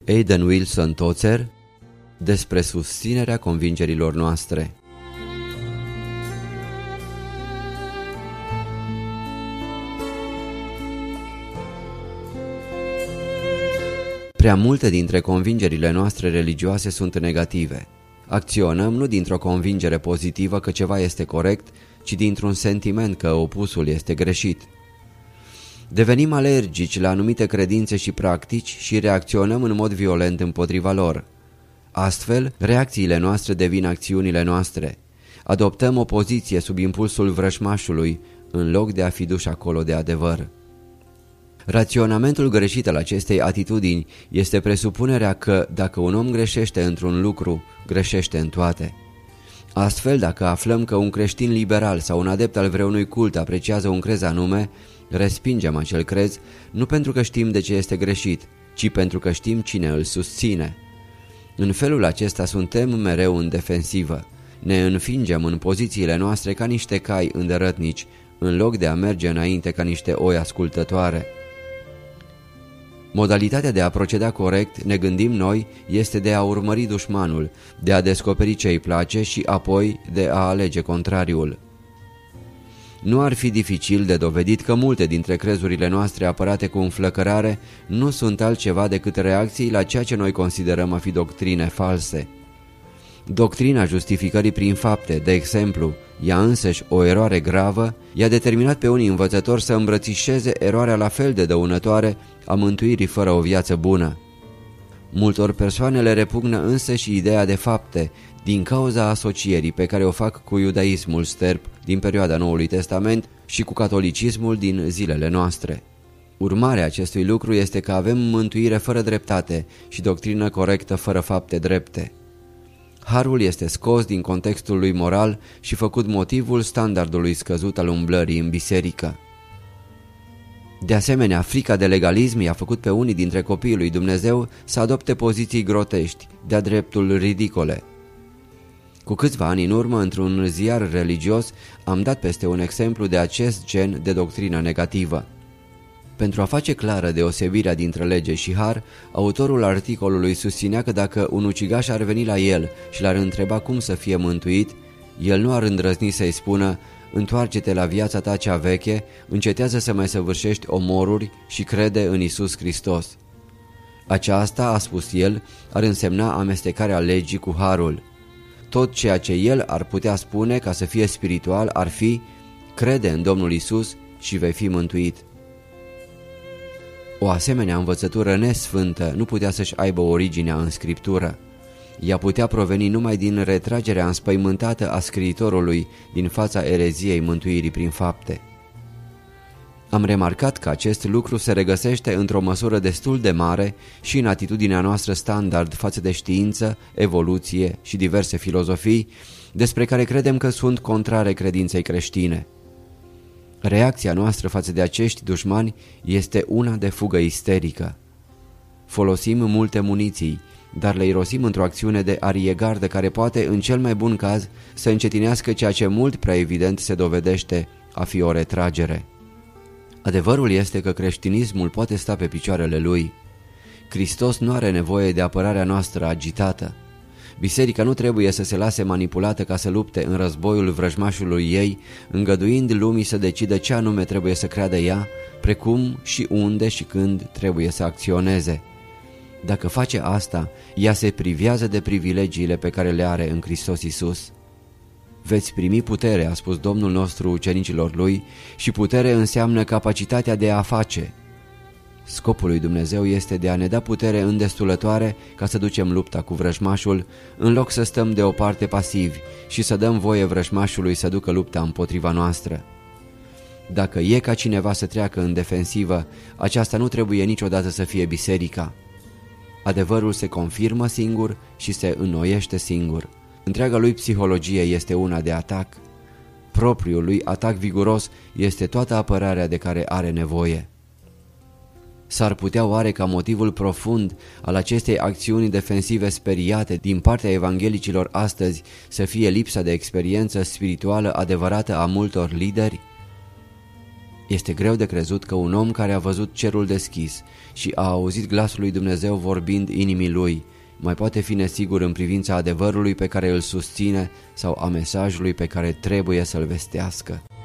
Aidan Wilson Tozer despre susținerea convingerilor noastre. Prea multe dintre convingerile noastre religioase sunt negative. Acționăm nu dintr-o convingere pozitivă că ceva este corect, ci dintr-un sentiment că opusul este greșit. Devenim alergici la anumite credințe și practici și reacționăm în mod violent împotriva lor. Astfel, reacțiile noastre devin acțiunile noastre. Adoptăm o poziție sub impulsul vrășmașului, în loc de a fi duși acolo de adevăr. Raționamentul greșit al acestei atitudini este presupunerea că, dacă un om greșește într-un lucru, greșește în toate. Astfel, dacă aflăm că un creștin liberal sau un adept al vreunui cult apreciază un crez anume, respingem acel crez nu pentru că știm de ce este greșit, ci pentru că știm cine îl susține. În felul acesta suntem mereu în defensivă. Ne înfingem în pozițiile noastre ca niște cai îndărătnici, în loc de a merge înainte ca niște oi ascultătoare. Modalitatea de a proceda corect, ne gândim noi, este de a urmări dușmanul, de a descoperi ce îi place și apoi de a alege contrariul. Nu ar fi dificil de dovedit că multe dintre crezurile noastre apărate cu înflăcărare nu sunt altceva decât reacții la ceea ce noi considerăm a fi doctrine false. Doctrina justificării prin fapte, de exemplu, ea însăși o eroare gravă, i-a determinat pe unii învățători să îmbrățișeze eroarea la fel de dăunătoare a mântuirii fără o viață bună. Multor persoane le repugnă însă și ideea de fapte, din cauza asocierii pe care o fac cu iudaismul sterp din perioada Noului Testament și cu catolicismul din zilele noastre. Urmarea acestui lucru este că avem mântuire fără dreptate și doctrină corectă fără fapte drepte. Harul este scos din contextul lui moral și făcut motivul standardului scăzut al umblării în biserică. De asemenea, frica de legalism i-a făcut pe unii dintre copiii lui Dumnezeu să adopte poziții grotești, de-a dreptul ridicole. Cu câțiva ani în urmă, într-un ziar religios, am dat peste un exemplu de acest gen de doctrină negativă. Pentru a face clară deosebirea dintre lege și har, autorul articolului susținea că dacă un ucigaș ar veni la el și l-ar întreba cum să fie mântuit, el nu ar îndrăzni să-i spună: întoarce-te la viața ta cea veche, încetează să mai săvârșești omoruri și crede în Isus Hristos. Aceasta, a spus el, ar însemna amestecarea legii cu harul. Tot ceea ce el ar putea spune ca să fie spiritual ar fi: crede în Domnul Isus și vei fi mântuit. O asemenea învățătură nesfântă nu putea să-și aibă originea în Scriptură. Ea putea proveni numai din retragerea înspăimântată a scriitorului din fața ereziei mântuirii prin fapte. Am remarcat că acest lucru se regăsește într-o măsură destul de mare și în atitudinea noastră standard față de știință, evoluție și diverse filozofii despre care credem că sunt contrare credinței creștine. Reacția noastră față de acești dușmani este una de fugă isterică. Folosim multe muniții, dar le irosim într-o acțiune de ariegardă care poate, în cel mai bun caz, să încetinească ceea ce mult prea evident se dovedește a fi o retragere. Adevărul este că creștinismul poate sta pe picioarele lui. Hristos nu are nevoie de apărarea noastră agitată. Biserica nu trebuie să se lase manipulată ca să lupte în războiul vrăjmașului ei, îngăduind lumii să decidă ce anume trebuie să creadă ea, precum și unde și când trebuie să acționeze. Dacă face asta, ea se privează de privilegiile pe care le are în Hristos Iisus. Veți primi putere, a spus Domnul nostru ucenicilor lui, și putere înseamnă capacitatea de a face. Scopul lui Dumnezeu este de a ne da putere îndestulătoare ca să ducem lupta cu vrăjmașul, în loc să stăm deoparte pasivi și să dăm voie vrăjmașului să ducă lupta împotriva noastră. Dacă e ca cineva să treacă în defensivă, aceasta nu trebuie niciodată să fie biserica. Adevărul se confirmă singur și se înnoiește singur. Întreaga lui psihologie este una de atac. Propriul lui atac viguros este toată apărarea de care are nevoie. S-ar putea oare ca motivul profund al acestei acțiuni defensive speriate din partea evanghelicilor astăzi să fie lipsa de experiență spirituală adevărată a multor lideri? Este greu de crezut că un om care a văzut cerul deschis și a auzit glasul lui Dumnezeu vorbind inimii lui, mai poate fi nesigur în privința adevărului pe care îl susține sau a mesajului pe care trebuie să-l vestească.